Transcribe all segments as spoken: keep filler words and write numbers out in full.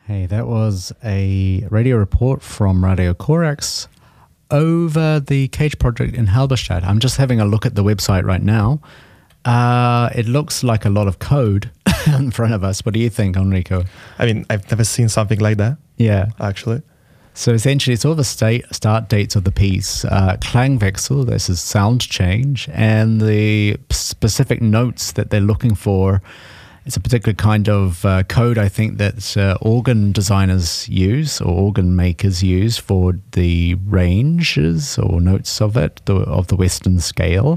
Hey, that was a radio report from Radio Corax over the Cage project in Halberstadt. I'm just having a look at the website right now. Uh, it looks like a lot of code in front of us. What do you think, Enrico? I mean, I've never seen something like that. Yeah. Actually. So essentially, it's all the state start dates of the piece, uh, Klangwechsel, this is sound change, and the specific notes that they're looking for. It's a particular kind of uh, code, I think, that uh, organ designers use or organ makers use for the ranges or notes of it, the, of the Western scale.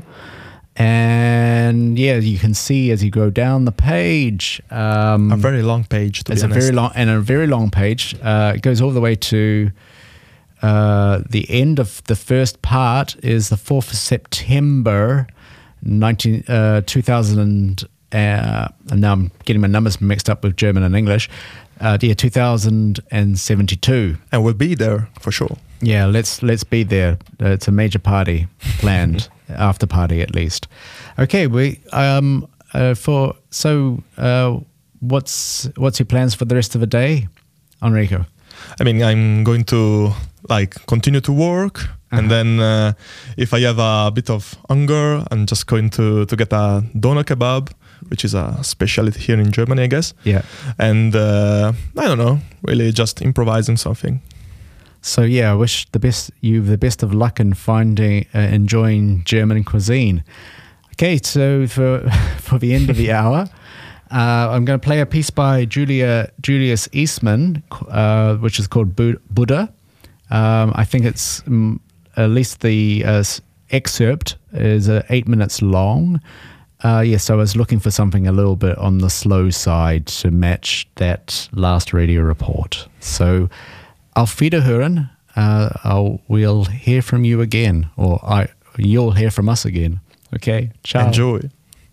And yeah, you can see as you go down the page, um, a very long page. To it's be a honest. very long and a very long page. Uh, it goes all the way to uh, the end of the first part is the fourth of September, nineteen uh, two thousand. Uh, and now I'm getting my numbers mixed up with German and English. Uh, yeah, two thousand seventy-two. And we'll be there for sure. Yeah, let's let's be there. Uh, it's a major party planned, after party at least. Okay, we um uh, for so uh, what's what's your plans for the rest of the day, Enrico? I mean, I'm going to like continue to work, uh-huh. and then uh, if I have a bit of hunger, I'm just going to to get a doner kebab, which is a specialty here in Germany, I guess. Yeah. And uh, I don't know, really just improvising something. So yeah, I wish the best you the best of luck in finding uh, enjoying German cuisine. Okay, so for for the end of the hour, uh, I'm going to play a piece by Julia Julius Eastman, uh, which is called Bu- Buddha. Um, I think it's um, at least the uh, excerpt is uh, eight minutes long. Uh, yes, yeah, so I was looking for something a little bit on the slow side to match that last radio report. So, auf Wiederhören. Uh, I'll, we'll hear from you again, or I, you'll hear from us again. Okay, ciao. Enjoy.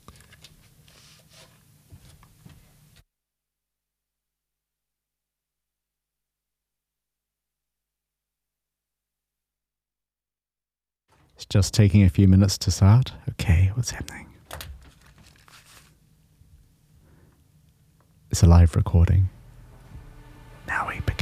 It's just taking a few minutes to start. Okay, what's happening? It's a live recording. Now we begin.